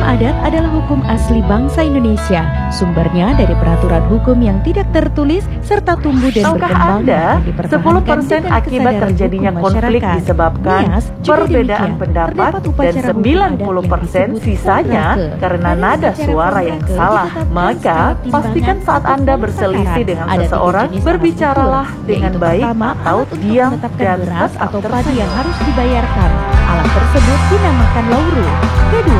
adat adalah hukum asli bangsa Indonesia. Sumbernya dari peraturan hukum yang tidak tertulis serta tumbuh dan Tahukah berkembang Anda, yang dipertahankan 10% dengan akibat kesadaran terjadinya hukum konflik masyarakat. disebabkan Nias, juga perbedaan demikian, pendapat terdapat dan upacara hukum adat yang 90% disebut sisanya kontrake. karena Pada nada upacara suara yang kontrake salah. ditetapkan Maka, skala timbangan pastikan saat atau Anda pola berselisih takaran. dengan Ada 3 seseorang, jenis alat berbicaralah ukur, dengan yaitu baik pertama, atau alat untuk diam menetapkan dan beras tetap atau padi tersenyum. yang harus dibayarkan. Alat tersebut dinamakan lauru. Kedua,